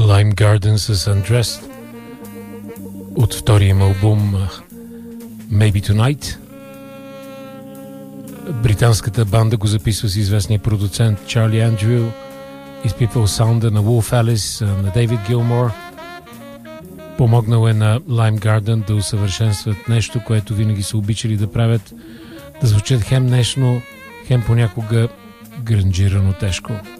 Lime Garden с Undressed от втория им албум Maybe Tonight. Британската банда го записва с известния продуцент Чарли Андрю, изпипвал саунда на Wolf Alice, на Дейвид Гилмор. Помогнал е на Lime Garden да усъвършенстват нещо, което винаги са обичали да правят, да звучат хем нежно, хем понякога гранжирано тежко.